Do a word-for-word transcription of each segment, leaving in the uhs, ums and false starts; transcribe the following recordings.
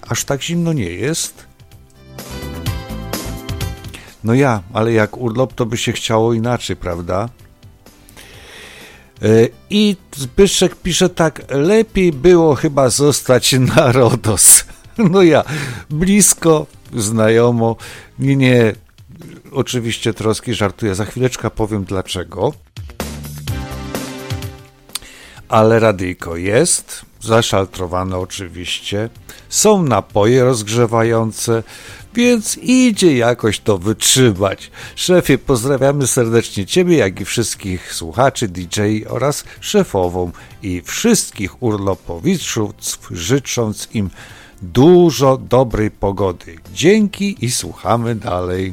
Aż tak zimno nie jest? No ja, ale jak urlop, to by się chciało inaczej, prawda? I Zbyszek pisze tak, lepiej było chyba zostać na Rodos. No ja, blisko, znajomo, nie, nie, oczywiście troski, żartuję, za chwileczkę powiem dlaczego. Ale radyjko jest, zaszaltrowane oczywiście, są napoje rozgrzewające, więc idzie jakoś to wytrzymać. Szefie, pozdrawiamy serdecznie Ciebie, jak i wszystkich słuchaczy, D J oraz szefową i wszystkich urlopowiczów, życząc im dużo dobrej pogody. Dzięki i słuchamy dalej.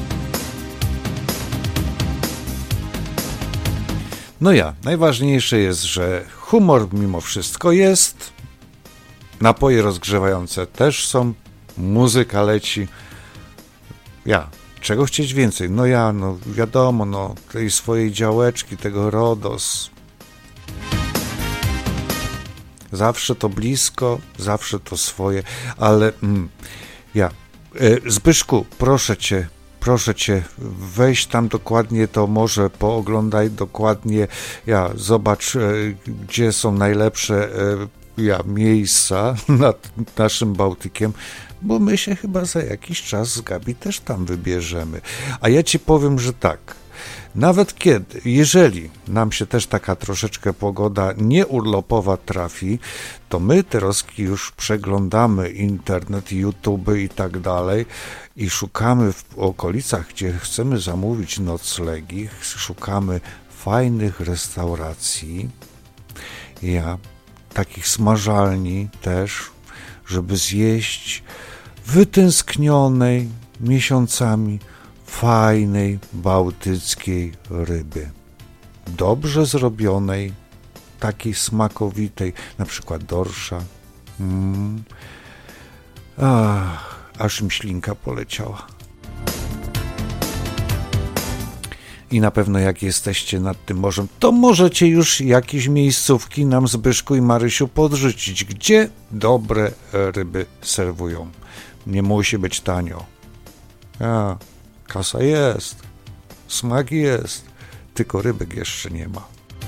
No ja, najważniejsze jest, że humor mimo wszystko jest, napoje rozgrzewające też są, muzyka leci. Ja, czego chcieć więcej? No ja, no wiadomo, no tej swojej działeczki, tego Rodos. Zawsze to blisko, zawsze to swoje, ale mm, ja, e, Zbyszku, proszę Cię, proszę Cię, weź tam dokładnie to może, pooglądaj dokładnie, ja, zobacz, e, gdzie są najlepsze e, ja, miejsca nad naszym Bałtykiem, bo my się chyba za jakiś czas z Gabi też tam wybierzemy. A ja Ci powiem, że tak, nawet kiedy, jeżeli nam się też taka troszeczkę pogoda nieurlopowa trafi, to my teraz już przeglądamy internet, YouTube i tak dalej i szukamy w okolicach, gdzie chcemy zamówić noclegi, szukamy fajnych restauracji, ja, takich smażalni też, żeby zjeść wytęsknionej miesiącami fajnej bałtyckiej ryby. Dobrze zrobionej, takiej smakowitej, na przykład dorsza. Mm. Ach, aż mi ślinka poleciała. I na pewno jak jesteście nad tym morzem, to możecie już jakieś miejscówki nam Zbyszku i Marysiu podrzucić, gdzie dobre ryby serwują. Nie musi być tanio. A, kasa jest, smak jest, tylko rybek jeszcze nie ma.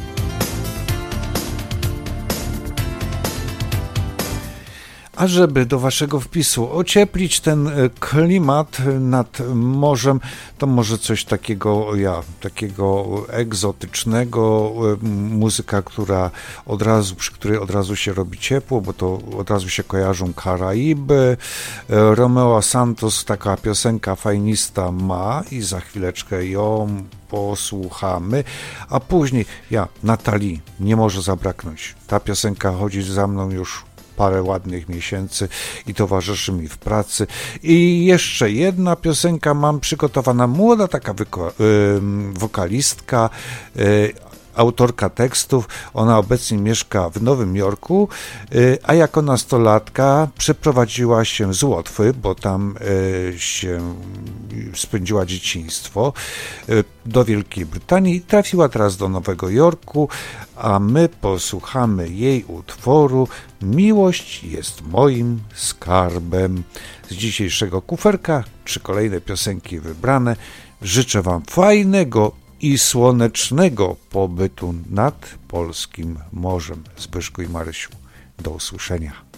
A żeby do waszego wpisu ocieplić ten klimat nad morzem, to może coś takiego, ja, takiego egzotycznego, muzyka, która od razu, przy której od razu się robi ciepło, bo to od razu się kojarzą Karaiby. Romeo Santos, taka piosenka fajnista ma i za chwileczkę ją posłuchamy, a później, ja, Natalii, nie może zabraknąć. Ta piosenka chodzi za mną już parę ładnych miesięcy i towarzyszy mi w pracy. I jeszcze jedna piosenka mam przygotowana, młoda taka wyko- yy, wokalistka, yy, autorka tekstów. Ona obecnie mieszka w Nowym Jorku, yy, a jako nastolatka przeprowadziła się z Łotwy, bo tam yy, się spędziła dzieciństwo, yy, do Wielkiej Brytanii i trafiła teraz do Nowego Jorku, a my posłuchamy jej utworu Miłość jest moim skarbem. Z dzisiejszego kuferka trzy kolejne piosenki wybrane. Życzę wam fajnego i słonecznego pobytu nad polskim morzem. Zbyszku i Marysiu, do usłyszenia.